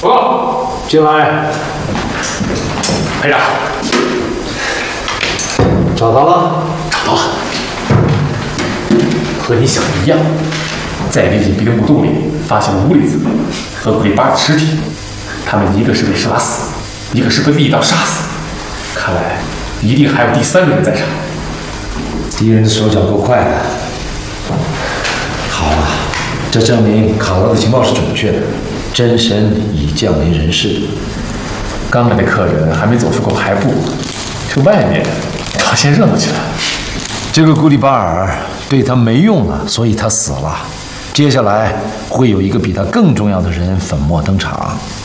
报告， 进来。 排长， 找到了？ 找到了，和你想的一样，在离隐蔽的墓洞里发现了乌里子和古里巴尔的尸体，他们一个是被杀死，一个是被利刀杀死，看来一定还有第三个人在场。 敌人的手脚够快的。好了，这证明卡罗的情报是准确的，真神已降临人世。 刚来的客人还没走出过排布，这外面倒先热闹起来。 这个古里巴尔对他没用了，所以他死了。接下来会有一个比他更重要的人粉墨登场。